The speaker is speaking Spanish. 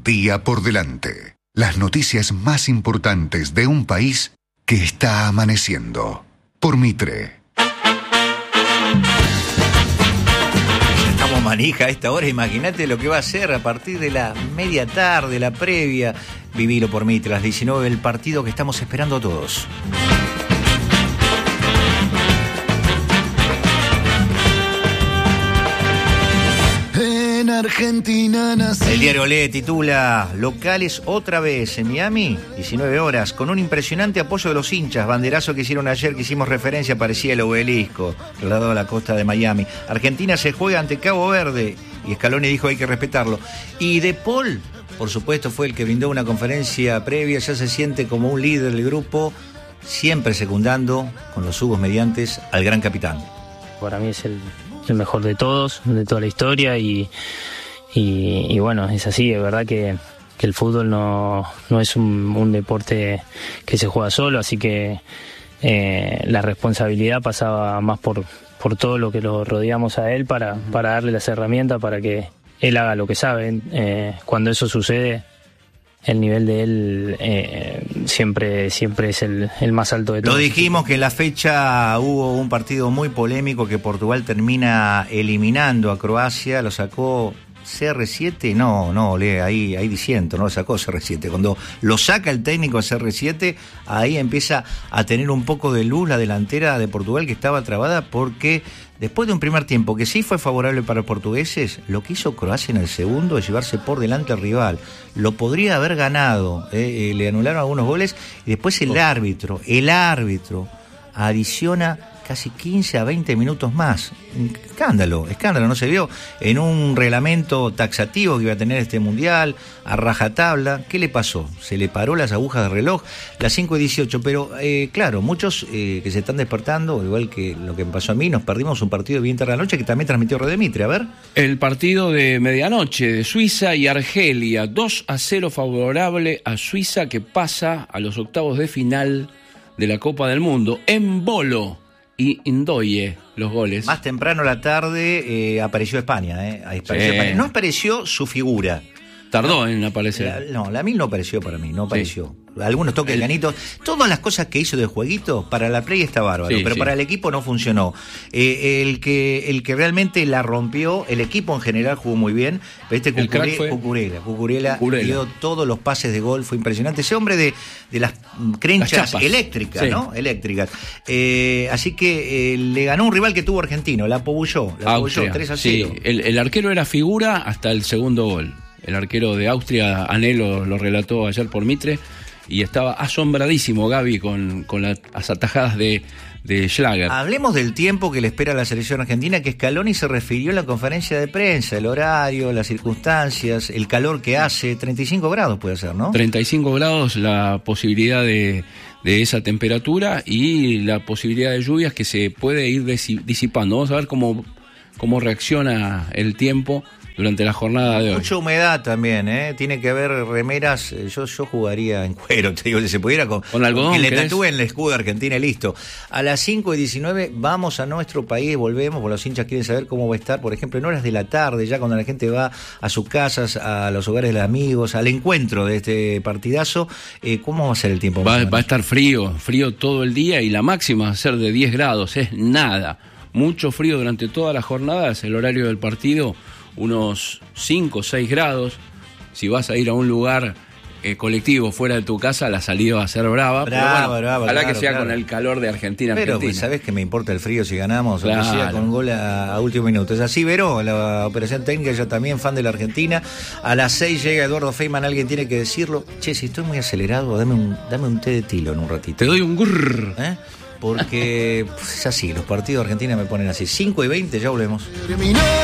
día por delante. Las noticias más importantes de un país que está amaneciendo. Por Mitre. Estamos manija a esta hora, imagínate lo que va a ser a partir de la media tarde, la previa. Vivilo por Mitre, a las 19, el partido que estamos esperando todos. Argentina nací. El diario Olé titula Locales otra vez en Miami, 19 horas, con un impresionante apoyo de los hinchas. Banderazo que hicieron ayer, que hicimos referencia, parecía el obelisco, trasladado a la costa de Miami. Argentina se juega ante Cabo Verde y Scaloni dijo hay que respetarlo. Y De Paul, por supuesto, fue el que brindó una conferencia previa, ya se siente como un líder del grupo, siempre secundando con los jugos mediantes al gran capitán. Para mí es el mejor de todos, de toda la historia y bueno, es así, es verdad que el fútbol no es un deporte que se juega solo, así que la responsabilidad pasaba más por todo lo que lo rodeamos a él para darle las herramientas para que él haga lo que sabe. Cuando eso sucede, el nivel de él siempre es el más alto de todos. Lo dijimos que en la fecha hubo un partido muy polémico que Portugal termina eliminando a Croacia, lo sacó CR7, no, ahí diciendo, no lo sacó CR7. Cuando lo saca el técnico a CR7, ahí empieza a tener un poco de luz la delantera de Portugal, que estaba trabada porque después de un primer tiempo que sí fue favorable para los portugueses, lo que hizo Croacia en el segundo es llevarse por delante al rival. Lo podría haber ganado, le anularon algunos goles y después el árbitro adiciona casi 15 a 20 minutos más. Escándalo, no se vio en un reglamento taxativo que iba a tener este mundial, a rajatabla. ¿Qué le pasó? Se le paró las agujas del reloj, las 5:18, pero claro, muchos que se están despertando, igual que lo que me pasó a mí, nos perdimos un partido bien tarde de la noche que también transmitió Red Mitre, a ver. El partido de medianoche de Suiza y Argelia, 2-0 favorable a Suiza, que pasa a los octavos de final de la Copa del Mundo. En Bolo y Indoye los goles. Más temprano a la tarde apareció España, España. No apareció su figura. Tardó en aparecer. La Mil no apareció para mí, no apareció. Sí. Algunos toques ganitos, todas las cosas que hizo de jueguito, para la Play está bárbaro, pero para el equipo no funcionó. El que realmente la rompió, el equipo en general jugó muy bien, pero Cucurella dio todos los pases de gol, fue impresionante. Ese hombre de las crenchas eléctricas, ¿no? Eléctricas. Así que le ganó un rival que tuvo argentino, la apobulló 3-0. Sí, el arquero era figura hasta el segundo gol. El arquero de Austria, Anelo, lo relató ayer por Mitre, y estaba asombradísimo Gaby con las atajadas de Schlager. Hablemos del tiempo que le espera a la selección argentina, que Scaloni se refirió en la conferencia de prensa, el horario, las circunstancias, el calor que hace, 35 grados puede ser, ¿no? 35 grados, la posibilidad de esa temperatura y la posibilidad de lluvias que se puede ir disipando. Vamos a ver cómo reacciona el tiempo durante la jornada de hoy. Mucha humedad también, tiene que haber remeras. Yo jugaría en cuero, te digo, si se pudiera con algodón, que le tatúen el escudo de Argentina y listo. A las 5:19 vamos a nuestro país, volvemos, porque los hinchas quieren saber cómo va a estar, por ejemplo, en horas de la tarde, ya cuando la gente va a sus casas, a los hogares de los amigos, al encuentro de este partidazo. ¿Cómo va a ser el tiempo? Va a estar frío todo el día, y la máxima va a ser de 10 grados, es nada. Mucho frío durante toda la jornada, es el horario del partido, unos 5 o 6 grados. Si vas a ir a un lugar colectivo fuera de tu casa, la salida va a ser brava. Ojalá que sea con el calor de Argentina. Pero pues, ¿sabés que me importa el frío si ganamos? Claro. O que sea con gol a último minuto. Es así, Veró, la operación técnica, yo también fan de la Argentina. A las 6 llega Eduardo Feynman, alguien tiene que decirlo. Che, si estoy muy acelerado, dame un té de tilo en un ratito. Te doy un gurr. Porque es así, los partidos de Argentina me ponen así. 5:20, ya volvemos.